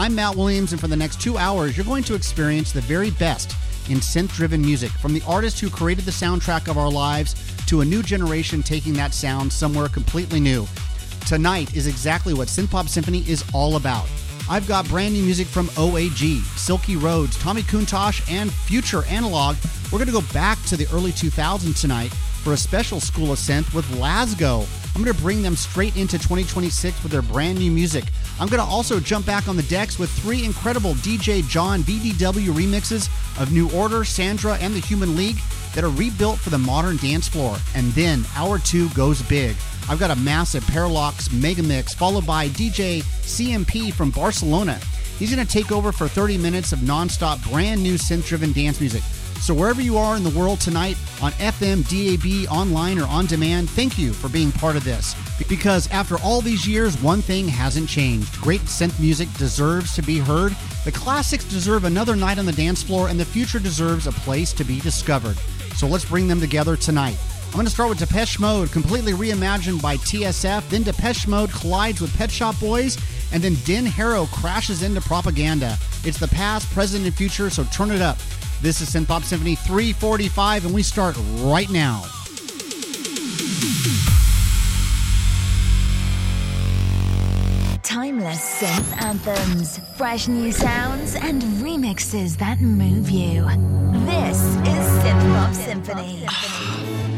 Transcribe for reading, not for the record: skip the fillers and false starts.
I'm Matt Williams, and for the next 2 hours, you're going to experience the very best in synth-driven music, from the artist who created the soundtrack of our lives to a new generation taking that sound somewhere completely new. Tonight is exactly what Synthpop Symphony is all about. I've got brand new music from OAG, Silky Rhodes, Tommy Kuntosh, and Future Analog. We're going to go back to the early 2000s tonight for a special School of Synth with Lasgo. I'm going to bring them straight into 2026 with their brand new music. I'm going to also jump back on the decks with 3 incredible DJ John BDW remixes of New Order, Sandra, and the Human League that are rebuilt for the modern dance floor. And then Hour 2 goes big. I've got a massive Parallax mega mix followed by DJ CMP from Barcelona. He's going to take over for 30 minutes of non-stop brand new synth-driven dance music. So wherever you are in the world tonight, on FM, DAB, online, or on demand, thank you for being part of this. Because after all these years, one thing hasn't changed. Great synth music deserves to be heard. The classics deserve another night on the dance floor, and the future deserves a place to be discovered. So let's bring them together tonight. I'm going to start with Depeche Mode, completely reimagined by TSF. Then Depeche Mode collides with Pet Shop Boys, and then Den Harrow crashes into Propaganda. It's the past, present, and future, so turn it up. This is Synthpop Symphony 345, and we start right now. Timeless synth anthems, fresh new sounds, and remixes that move you. This is Synthpop Symphony.